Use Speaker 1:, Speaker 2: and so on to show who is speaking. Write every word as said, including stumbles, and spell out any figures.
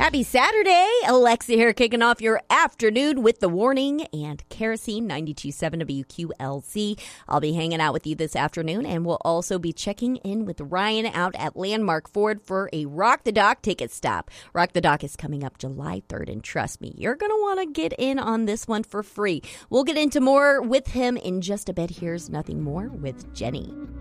Speaker 1: Happy Saturday. Alexa here, kicking off your afternoon with The Warning and Kerosene ninety-two point seven W Q L C. I'll be hanging out with you this afternoon, and we'll also be checking in with Ryan out at Landmark Ford for a Rock the Dock ticket stop. Rock the Dock is coming up July third, and trust me, you're going to want to get in on this one for free. We'll get into more with him in just a bit. Here's Nothing More with Jenny.